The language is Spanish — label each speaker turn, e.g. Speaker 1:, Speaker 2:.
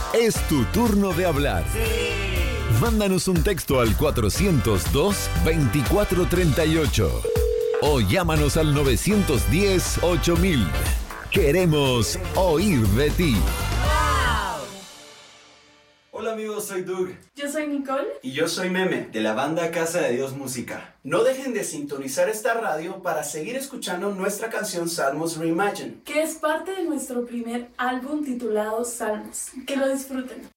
Speaker 1: Es tu turno de hablar. Mándanos un texto al 402-2438 o llámanos al 910-8000. Queremos oír de ti.
Speaker 2: Hola amigos, soy Doug.
Speaker 3: Yo soy Nicole.
Speaker 2: Y yo soy Meme, de la banda Casa de Dios Música. No dejen de sintonizar esta radio para seguir escuchando nuestra canción Salmos Reimagined,
Speaker 3: que es parte de nuestro primer álbum titulado Salmos. Que lo disfruten.